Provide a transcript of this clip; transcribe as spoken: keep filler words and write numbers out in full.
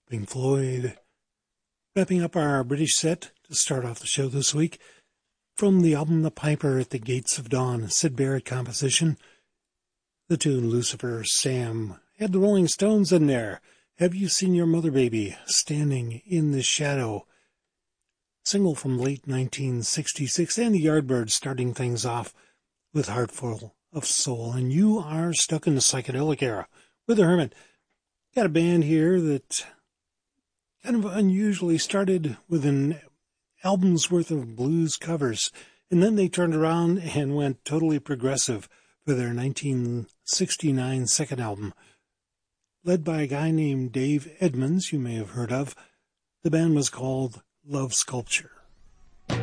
Pink Floyd. Wrapping up our British set to start off the show this week. From the album The Piper at the Gates of Dawn, a Syd Barrett composition. The tune Lucifer Sam had the Rolling Stones in there. Have You Seen Your Mother, Baby? Standing in the Shadow. Single from late nineteen sixty-six, and the Yardbirds starting things off with Heartful of Soul. And you are stuck in the psychedelic era with the Hermit. Got a band here that kind of unusually started with an album's worth of blues covers, and then they turned around and went totally progressive for their nineteen sixty-nine second album. Led by a guy named Dave Edmunds, you may have heard of. The band was called Love Sculpture.